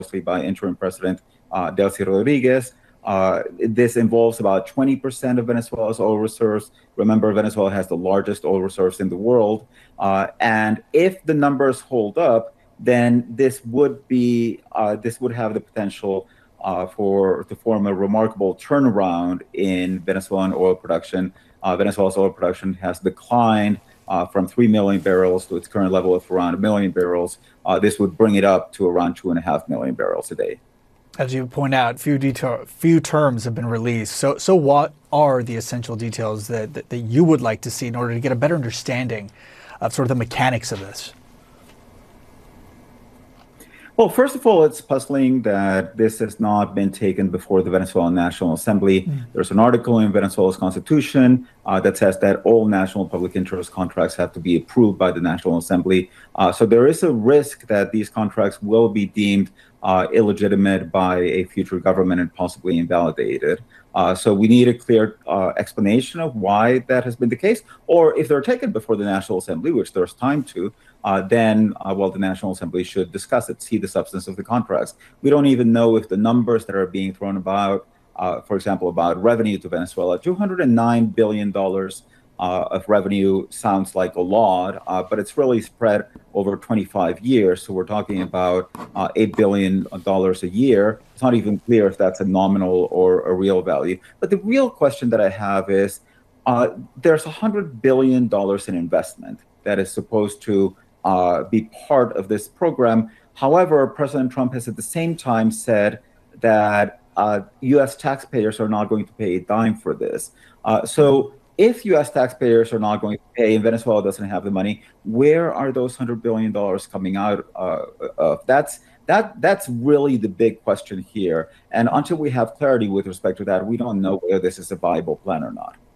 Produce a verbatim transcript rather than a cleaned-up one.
by interim President uh, Delcy Rodriguez. Uh, this involves about twenty percent of Venezuela's oil reserves. Remember, Venezuela has the largest oil reserves in the world. Uh, and if the numbers hold up, then this would be uh, this would have the potential uh, for to form a remarkable turnaround in Venezuelan oil production. Uh, Venezuela's oil production has declined uh, from three million barrels to its current level of around a million barrels. Uh, this would bring it up to around two and a half million barrels a day. As you point out, few detail, few terms have been released. So, so what are the essential details that, that, that you would like to see in order to get a better understanding of sort of the mechanics of this? Well, first of all, it's puzzling that this has not been taken before the Venezuelan National Assembly. Mm. There's an article in Venezuela's constitution uh, that says that all national public interest contracts have to be approved by the National Assembly. Uh, so there is a risk that these contracts will be deemed uh, illegitimate by a future government and possibly invalidated. Uh, so we need a clear uh, explanation of why that has been the case, or if they're taken before the National Assembly, which there's time to, uh, then, uh, well, the National Assembly should discuss it, see the substance of the contracts. We don't even know if the numbers that are being thrown about, uh, for example, about revenue to Venezuela, two hundred nine billion dollars uh, of revenue sounds like a lot, uh, but it's really spread over twenty-five years. So we're talking about uh, eight billion dollars a year. It's not even clear if that's a nominal or a real value. But the real question that I have is, uh, there's one hundred billion dollars in investment that is supposed to uh, be part of this program. However, President Trump has at the same time said that uh, U S taxpayers are not going to pay a dime for this. Uh, so if U S taxpayers are not going to pay and Venezuela doesn't have the money, where are those one hundred billion dollars coming out uh, of? That's That that's really the big question here. And until we have clarity with respect to that, we don't know whether this is a viable plan or not.